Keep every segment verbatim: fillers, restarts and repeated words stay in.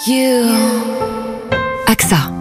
you. A X A.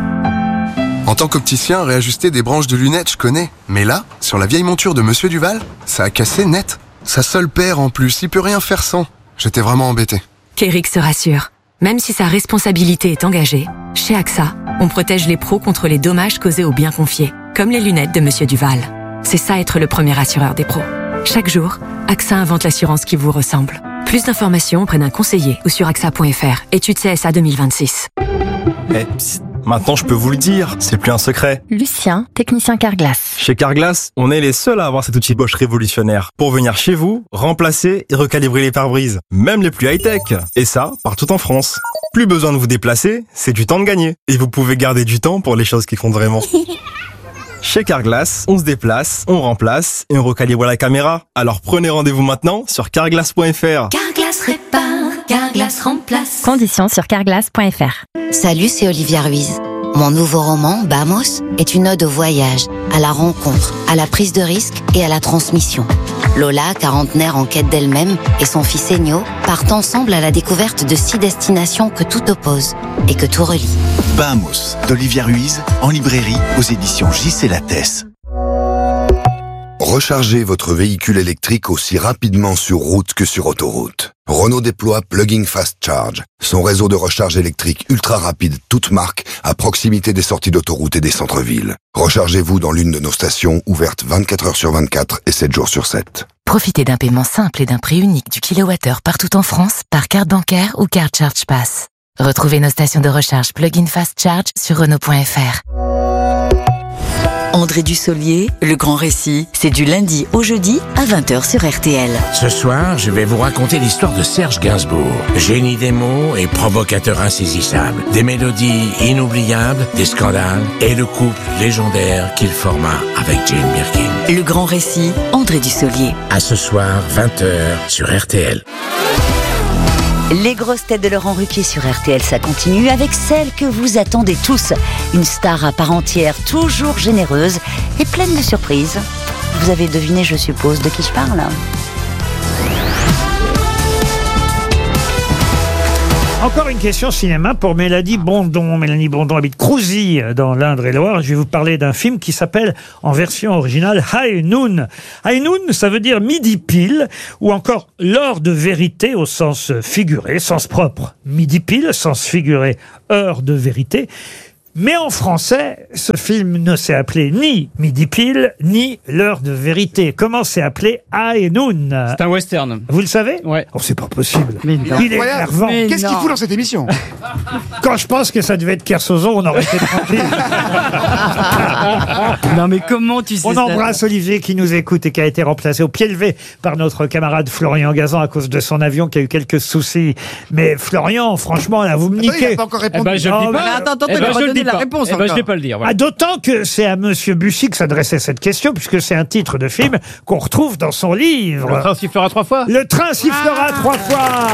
En tant qu'opticien, réajuster des branches de lunettes, je connais. Mais là, sur la vieille monture de Monsieur Duval, ça a cassé net. Sa seule paire en plus, il peut rien faire sans. J'étais vraiment embêté. Kérix se rassure. Même si sa responsabilité est engagée, chez A X A, on protège les pros contre les dommages causés aux biens confiés, comme les lunettes de Monsieur Duval. C'est ça être le premier assureur des pros. Chaque jour, A X A invente l'assurance qui vous ressemble. Plus d'informations auprès d'un conseiller ou sur A X A point F R. Étude C S A deux mille vingt-six. Eh, psst, maintenant je peux vous le dire, c'est plus un secret. Lucien, technicien Carglass. Chez Carglass, on est les seuls à avoir cet outil Bosch révolutionnaire pour venir chez vous, remplacer et recalibrer les pare-brises, même les plus high-tech. Et ça, partout en France. Plus besoin de vous déplacer, c'est du temps de gagner. Et vous pouvez garder du temps pour les choses qui comptent vraiment. Chez Carglass, on se déplace, on remplace et on recalibre la caméra. Alors prenez rendez-vous maintenant sur carglass point F R. Carglass répare, Carglass remplace. Conditions sur carglass point F R. Salut, c'est Olivia Ruiz. Mon nouveau roman, Bamos, est une ode au voyage, à la rencontre, à la prise de risque et à la transmission. Lola, quarantenaire en quête d'elle-même, et son fils Ennio partent ensemble à la découverte de six destinations que tout oppose et que tout relie. Bamos, d'Olivia Ruiz, en librairie aux éditions J C Lattès. Rechargez votre véhicule électrique aussi rapidement sur route que sur autoroute. Renault déploie Plug-in Fast Charge, son réseau de recharge électrique ultra rapide, toute marque, à proximité des sorties d'autoroute et des centres-villes. Rechargez-vous dans l'une de nos stations ouvertes vingt-quatre heures sur vingt-quatre et sept jours sur sept. Profitez d'un paiement simple et d'un prix unique du kilowattheure partout en France par carte bancaire ou carte Charge Pass. Retrouvez nos stations de recharge Plug-in Fast Charge sur Renault point F R. André Dussolier, le grand récit, c'est du lundi au jeudi à vingt heures sur R T L. Ce soir, je vais vous raconter l'histoire de Serge Gainsbourg. Génie des mots et provocateur insaisissable. Des mélodies inoubliables, des scandales et le couple légendaire qu'il forma avec Jane Birkin. Le grand récit, André Dussolier. À ce soir, vingt heures sur R T L. Les grosses têtes de Laurent Ruquier sur R T L, ça continue avec celle que vous attendez tous. Une star à part entière, toujours généreuse et pleine de surprises. Vous avez deviné, je suppose, de qui je parle ? Encore une question cinéma pour Mélanie Bondon. Mélanie Bondon habite Crouzilly dans l'Indre-et-Loire. Je vais vous parler d'un film qui s'appelle en version originale High Noon. High Noon, ça veut dire midi pile ou encore l'heure de vérité au sens figuré, sens propre. Midi pile, sens figuré, heure de vérité. Mais en français, ce film ne s'est appelé ni Midi Pile, ni L'heure de vérité. Comment s'est appelé High Noon ? C'est un western. Vous le savez ? Ouais. Oh, c'est pas possible. Mais non. Il est énervant. Qu'est-ce qu'il fout dans cette émission ? Quand je pense que ça devait être Kersozon, on aurait été tranquille. Non mais comment tu sais On ça embrasse Olivier qui nous écoute et qui a été remplacé au pied levé par notre camarade Florian Gazan à cause de son avion qui a eu quelques soucis. Mais Florian, franchement, là, vous me Attends, il niquez. n'a pas encore répondu. Eh ben, je le dis Oh, pas. mais Attends, attends, eh il ben, va je le redonner dis la pas. réponse Eh ben, encore. je vais pas le dire. Ah, d'autant que c'est à Monsieur Bussy que s'adressait cette question, puisque c'est un titre de film qu'on retrouve dans son livre. Le train sifflera trois fois. Le train sifflera trois fois.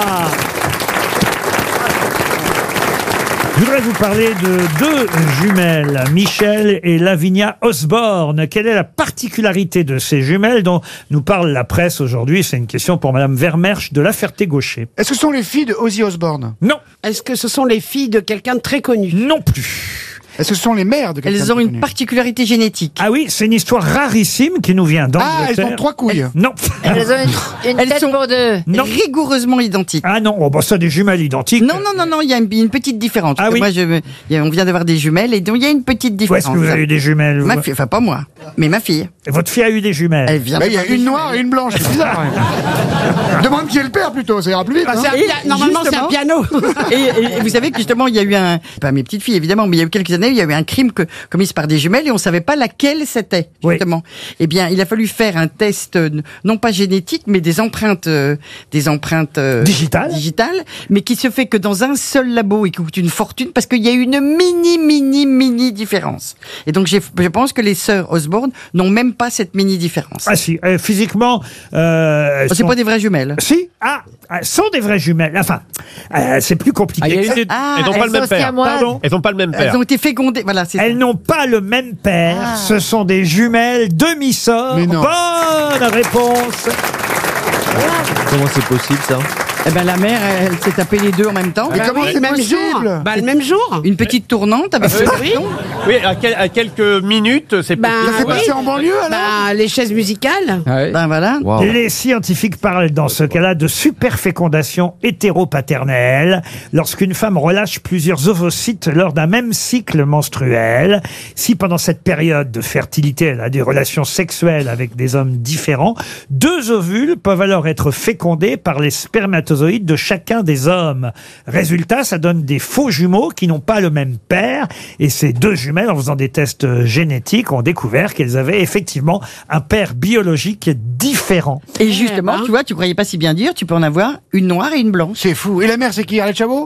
Je voudrais vous parler de deux jumelles, Michel et Lavinia Osborne. Quelle est la particularité de ces jumelles dont nous parle la presse aujourd'hui ? C'est une question pour Madame Vermersch de La Ferté-Gaucher. Est-ce que ce sont les filles de Ozzy Osbourne ? Non. Est-ce que ce sont les filles de quelqu'un de très connu ? Non plus. Est-ce que ce sont les mères de quelqu'un Elles ont de une connu ? particularité génétique. Ah oui, c'est une histoire rarissime qui nous vient d'Angleterre. Ah, elles ont trois couilles. Non. Elles ont une, une Elles tête sont pour deux. Non. rigoureusement identiques. Ah non, oh, bah ça des jumelles identiques. Non, non, non, non, il y a une, une petite différence. Ah Parce que oui. Moi, je, me- il y a- on vient d'avoir des jumelles et donc il y a une petite Où différence. est-ce que vous avez eu des jumelles Ma vous fille, enfin pas moi, mais ma fille. Votre fille a eu des jumelles. Elle vient Bah, il y a d'avoir une des noire et une blanche, c'est bizarre. Demande qui est le père plutôt, ça ira plus vite. Bah, hein. c'est un Et pia- Normalement, c'est un justement- piano. et, et- et vous savez que justement, il y a eu un, pas mes petites filles évidemment, mais il y a eu quelques années, il y a eu un crime que, commis par des jumelles et on savait pas laquelle c'était, Oui. justement. Eh bien, il a fallu faire un test, euh, non pas génétique, mais des empreintes, euh, des empreintes euh, Digitales. digitales, mais qui se fait que dans un seul labo et qui coûte une fortune parce qu'il y a une mini, mini, mini différence. Et donc, j'ai- je pense que les sœurs Osborne n'ont même pas cette mini différence. Ah si, euh, physiquement... Euh, elles C'est sont- pas des vraies jumelles. Si, ah, elles sont des vraies jumelles. Enfin, euh, c'est plus compliqué. Ah, il y a que ça. une des- Ah, elles ont pas elles le même sont père. siamoises. Pardon. Elles ont pas le même Elles ont été fécondées. Voilà, c'est ça. Elles n'ont pas le même père. Ah. Ce sont des jumelles demi-sœurs. Mais non. Bonne réponse. Comment c'est possible ça ? Eh ben la mère, elle, elle s'est tapée les deux en même temps. Mais Bah comment oui, c'est le même possible jour. Bah le même jour. Une petite tournante avec Euh, ce oui. bâton. Oui, à, quel- à quelques minutes, c'est Bah, Ça s'est oui. passé en banlieue alors Bah, les chaises musicales. Ben voilà. Les scientifiques parlent dans ce cas-là de superfécondation hétéropaternelle, lorsqu'une femme relâche plusieurs ovocytes lors d'un même cycle menstruel. Si pendant cette période de fertilité, elle a des relations sexuelles avec des hommes différents, deux ovules peuvent alors être fécondés par les spermatozoïdes de chacun des hommes. Résultat, ça donne des faux jumeaux qui n'ont pas le même père. Et ces deux jumelles, en faisant des tests génétiques, ont découvert qu'elles avaient effectivement un père biologique différent. Et justement, tu vois, tu croyais pas si bien dire, tu peux en avoir une noire et une blanche. C'est fou. Et la mère, c'est qui, Arlette Chabot?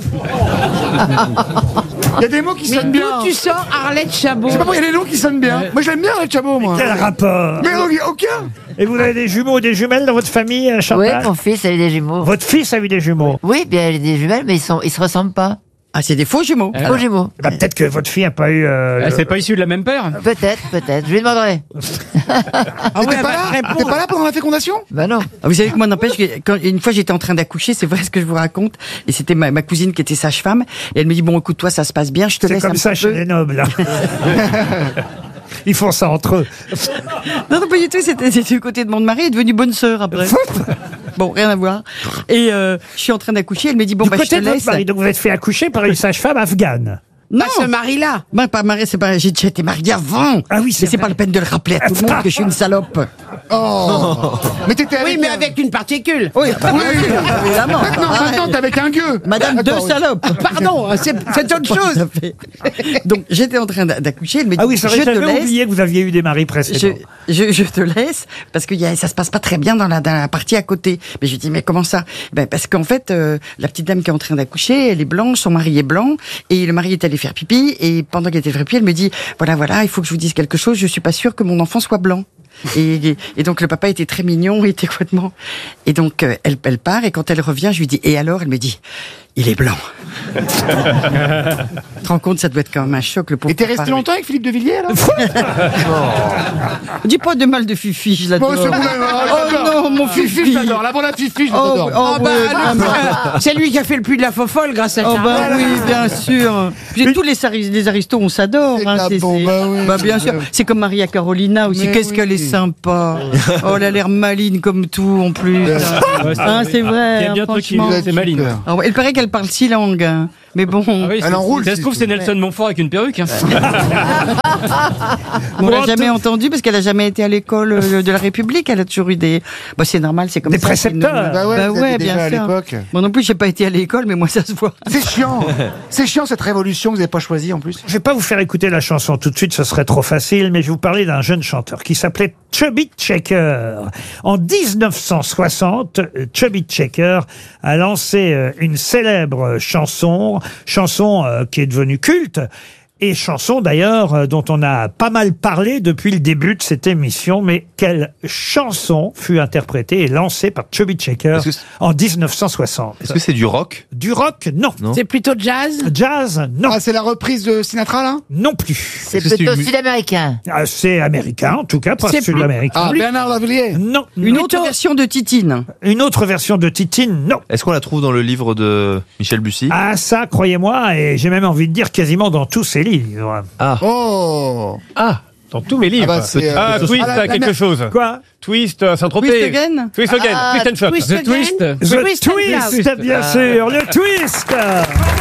Il y a des mots qui Mais sonnent d'où bien. tu sors Arlette Chabot? Je sais pas pourquoi il y a des noms qui sonnent bien. Moi, je l'aime bien, Arlette Chabot, moi. Quel rapport? Mais au- aucun. Et vous avez des jumeaux ou des jumelles dans votre famille, Oui, Chantal? mon fils a eu des jumeaux. Votre fils a eu des jumeaux? Oui, bien, il a des jumelles, mais ils sont, ils se ressemblent pas. Ah, c'est des faux jumeaux. Faux jumeaux. Bah, peut-être que votre fille n'a pas eu... euh, Elle le- c'est pas issu de la même père. Peut-être, peut-être. Je lui demanderai. Ah, t'es pas là T'es pas là pendant la fécondation? Bah non. Ah, vous savez que moi, n'empêche que quand, une fois j'étais en train d'accoucher, c'est vrai ce que je vous raconte, et c'était ma, ma cousine qui était sage-femme, et elle me dit bon, écoute, toi, ça se passe bien, je te C'est laisse comme un ça petit chez peu. les nobles. hein. Ils font ça entre eux. Non, non, pas du tout, c'était c'était du côté de mon mari, elle est devenue bonne sœur après. Bon, rien à voir. Et euh, je suis en train d'accoucher, elle me dit bon, Du bah, je te côté de votre laisse. mari, donc vous êtes fait accoucher par une sage-femme afghane. Non, Pas ce mari-là. Bah, pas marié, c'est pas. J'ai déjà été marié avant. Ah oui, mais c'est pas la peine de le rappeler à tout le monde que je suis une salope. Oh. Mais t'étais avec. Oui, mais un- avec une particule. Oui, bah, Oui, oui, évidemment. Maintenant, Ah, maintenant, t'es avec un gueux. Madame deux Attends, oui. salopes. Pardon, c'est c'est autre chose. Tout à fait. Donc j'étais en train d'a- d'accoucher, elle me dit Ah oui, c'est vrai, je te j'avais laisse. oublié que vous aviez eu des maris précédents. Je, je, je te laisse parce que y a, ça se passe pas très bien dans la, dans la partie à côté. Mais je lui dis mais comment ça? Ben parce qu'en fait euh, la petite dame qui est en train d'accoucher, elle est blanche, son mari est blanc et le mari est allé faire pipi et pendant qu'elle était faire pipi, elle me dit voilà voilà il faut que je vous dise quelque chose. Je suis pas sûre que mon enfant soit blanc. Et, et, et donc le papa était très mignon, il était complètement. Et donc euh, elle, elle part et quand elle revient, je lui dis et alors? Elle me dit il est blanc. Tu te rends compte, ça doit être quand même un choc le pauvre. Et t'es papa. resté longtemps avec Philippe de Villiers, là? Dis pas de mal de Fifi, je l'adore. Bon, c'est bon, Oh non, mon Fifi, Fifi. je l'adore. La bonne Fifi, je Oh, l'adore. oh, Oh, bah, ouais, le- vraiment. c'est lui qui a fait le puits de la fofolle grâce à Oh ça. bah oui, bien sûr. Puis tous les, sari- les aristos, on s'adore. C'est Hein, de la c'est- bombe, c'est- bah oui, bah, bien c'est sûr. vrai. C'est comme Maria Carolina aussi. Mais Qu'est-ce oui. qu'elle est sympa. Oh, elle a l'air maline comme tout en plus. Ouais, c'est Hein, vrai. c'est vrai. Il y a hein, bien un truc qui franchement. c'est Maline. Super. Ah ouais, il paraît qu'elle parle six langues. hein. Mais bon. Ah oui, Elle c'est- enroule, Ça se si trouve, tu c'est veux. Nelson Montfort avec une perruque. hein. On l'a Bon, jamais tout- entendu parce qu'elle a jamais été à l'école euh, de la République. Elle a toujours eu des. Bah, c'est normal, c'est comme Des ça. précepteurs. c'est une- Bah ouais, Bah t'étais ouais, déjà bien à sûr. l'époque. Moi non plus, j'ai pas été à l'école, mais moi ça se voit. C'est chiant. C'est chiant cette révolution que vous n'avez pas choisie en plus. Je vais pas vous faire écouter la chanson tout de suite, ce serait trop facile, mais je vais vous parler d'un jeune chanteur qui s'appelait Chubby Checker. En dix-neuf cent soixante, euh, Chubby Checker a lancé euh, une célèbre chanson, chanson euh, qui est devenue culte. Et chanson d'ailleurs euh, dont on a pas mal parlé depuis le début de cette émission, mais quelle chanson fut interprétée et lancée par Chubby Checker Est-ce que c'est- en dix-neuf cent soixante? Est-ce que c'est du rock? Du rock? Non. Non. C'est plutôt jazz. Jazz? Non. Ah, c'est la reprise de Sinatra, là? Non plus. C'est Est-ce que c'est plutôt du mu- sud-américain. Ah, c'est américain, en tout cas, pas C'est sud-américain. Ah, Bernard Lavilliers. Non, Une non. autre version de Titine. Une autre version de Titine, non. Est-ce qu'on la trouve dans le livre de Michel Bussy? Ah, ça, croyez-moi, et j'ai même envie de dire quasiment dans tous ses livres. Ah. Oh. Ah, dans tous mes livres. Ah bah, c'est, euh, Ah, Twist, ah, la- a la quelque mer- chose. Quoi? Twist, euh, Saint-Tropez. Twist again Twist again. Ah, Twist and shot. Twist The again. Twist. The Twist and Twist, Shout. bien sûr, le Twist